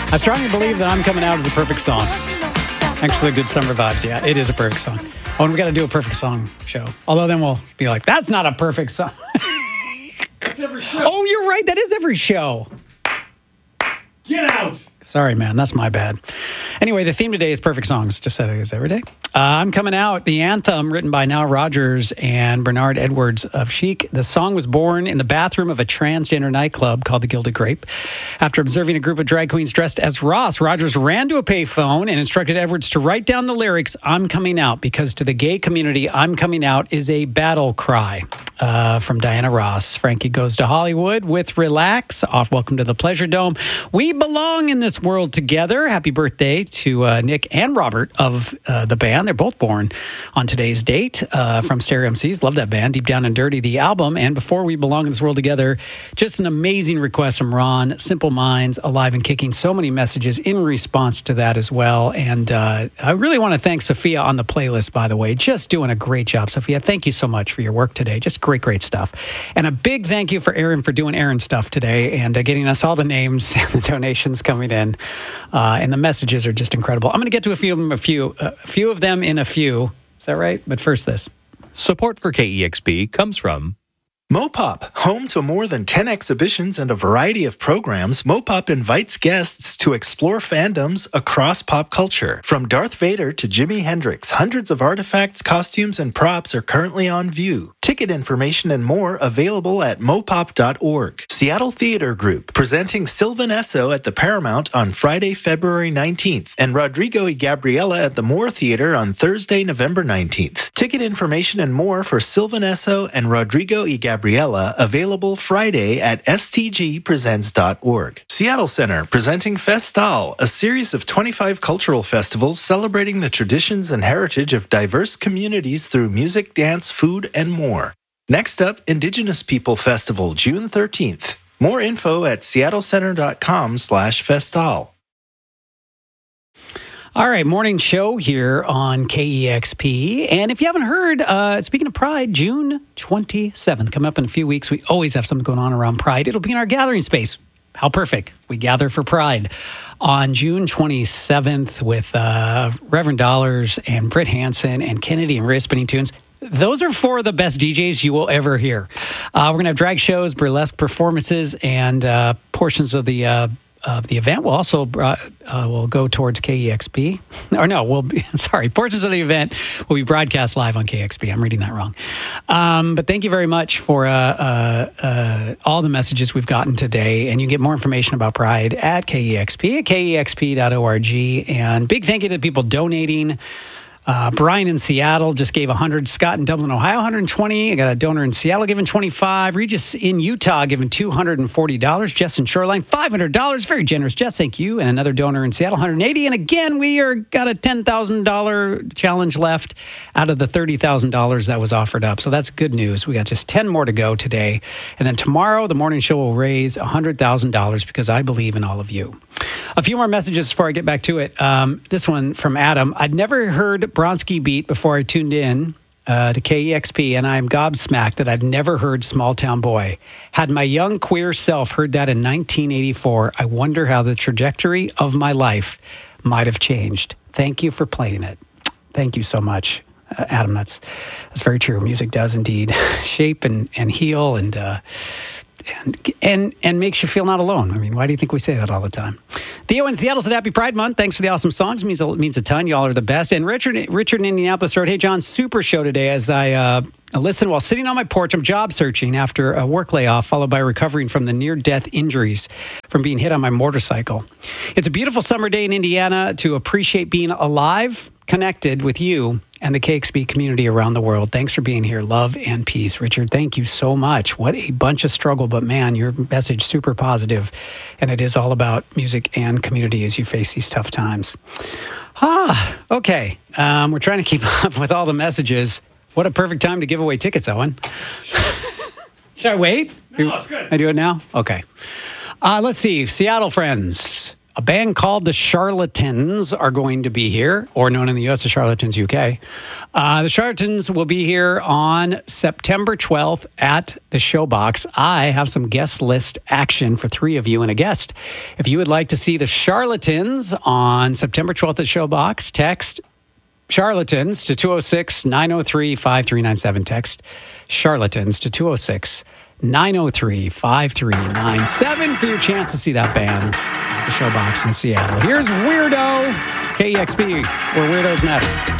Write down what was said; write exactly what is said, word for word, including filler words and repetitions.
I strongly believe that I'm Coming Out is a perfect song. Actually, good summer vibes. Yeah, it is a perfect song. Oh, and we got to do a perfect song show. Although then we'll be like, that's not a perfect song. That's every show. Oh, you're right. That is every show. Get out. Sorry, man. That's my bad. Anyway, the theme today is perfect songs. Just said it is every day. Uh, I'm Coming Out, the anthem written by Nile Rodgers and Bernard Edwards of Chic. The song was born in the bathroom of a transgender nightclub called the Gilded Grape. After observing a group of drag queens dressed as Ross, Rodgers ran to a payphone and instructed Edwards to write down the lyrics, I'm coming out, because to the gay community, I'm coming out is a battle cry. Uh, from Diana Ross. Frankie Goes to Hollywood with Relax. Off Welcome to the Pleasure Dome. We belong in this world together. Happy birthday to uh, Nick and Robert of uh, the band. They're both born on today's date uh, from Stereo M Cs. Love that band. Deep Down and Dirty, the album. And Before We Belong in This World Together, just an amazing request from Ron. Simple Minds, Alive and Kicking. So many messages in response to that as well. And uh, I really want to thank Sophia on the playlist, by the way. Just doing a great job, Sophia. Thank you so much for your work today. Just great, great stuff. And a big thank you for Aaron for doing Aaron stuff today and uh, getting us all the names and the donations coming in. Uh, and the messages are just incredible. I'm going to get to a few of them, a few, uh, a few of them in a few. Is that right? But first this. Support for K E X P comes from Mopop, home to more than ten exhibitions and a variety of programs. Mopop invites guests to explore fandoms across pop culture. From Darth Vader to Jimi Hendrix, hundreds of artifacts, costumes, and props are currently on view. Ticket information and more available at mopop dot org. Seattle Theater Group, presenting Sylvan Esso at the Paramount on Friday, February nineteenth, and Rodrigo y Gabriela at the Moore Theater on Thursday, November nineteenth. Ticket information and more for Sylvan Esso and Rodrigo y Gabriela Gabriella, available Friday at s t g presents dot org. Seattle Center, presenting Festal, a series of twenty-five cultural festivals celebrating the traditions and heritage of diverse communities through music, dance, food, and more. Next up, Indigenous People Festival, June thirteenth. More info at seattle center dot com slash festal. All right, morning show here on K E X P. And if you haven't heard, uh, speaking of Pride, June twenty-seventh, coming up in a few weeks. We always have something going on around Pride. It'll be in our gathering space. How perfect. We gather for Pride on June twenty-seventh with uh, Reverend Dollars and Britt Hansen and Kennedy and Riz Spinning Tunes. Those are four of the best D Js you will ever hear. Uh, we're going to have drag shows, burlesque performances, and uh, portions of the uh, Uh, the event will also uh, uh, will go towards K E X P. Or no, we'll be, sorry, portions of the event will be broadcast live on K X P. I'm reading that wrong. Um, but thank you very much for uh, uh, uh, all the messages we've gotten today. And you can get more information about Pride at K E X P at k e x p dot org. And big thank you to the people donating. Uh, Brian in Seattle just gave one hundred. Scott in Dublin, Ohio, one hundred twenty. I got a donor in Seattle giving twenty-five. Regis in Utah giving two hundred forty dollars. Jess in Shoreline, five hundred dollars. Very generous, Jess. Thank you. And another donor in Seattle, one hundred eighty. And again, we are got a ten thousand dollars challenge left out of the thirty thousand dollars that was offered up. So that's good news. We got just ten more to go today. And then tomorrow, the morning show will raise one hundred thousand dollars because I believe in all of you. A few more messages before I get back to it. Um, this one from Adam. I'd never heard Bronski Beat before I tuned in uh, to K E X P, and I'm gobsmacked that I'd never heard Small Town Boy. Had my young queer self heard that in nineteen eighty-four, I wonder how the trajectory of my life might have changed. Thank you for playing it. Thank you so much, uh, Adam. That's that's very true. Music does indeed shape and, and heal and... Uh, And, and and makes you feel not alone. I mean, why do you think we say that all the time? Theo in Seattle said, Happy Pride Month. Thanks for the awesome songs. It means, it means a ton. Y'all are the best. And Richard Richard in Indianapolis wrote, Hey, John, super show today as I uh, listen while sitting on my porch. I'm job searching after a work layoff, followed by recovering from the near-death injuries from being hit on my motorcycle. It's a beautiful summer day in Indiana to appreciate being alive, connected with you and the K X P community around the world. Thanks for being here. Love and peace. Richard, thank you so much. What a bunch of struggle, but man, your message super positive, and it is all about music and community as you face these tough times. Ah, okay. Um, we're trying to keep up with all the messages. What a perfect time to give away tickets, Owen. Should I wait? No, it's good. I do it now? Okay. Uh, let's see. Seattle friends. A band called the Charlatans are going to be here, or known in the U S as Charlatans U K. Uh, the Charlatans will be here on September twelfth at the Showbox. I have some guest list action for three of you and a guest. If you would like to see the Charlatans on September twelfth at Showbox, text Charlatans to two oh six, nine oh three, five three nine seven. Text Charlatans to two oh six, nine oh three, five three nine seven for your chance to see that band at the Showbox in Seattle. Here's Weirdo, K E X P, where weirdos matter.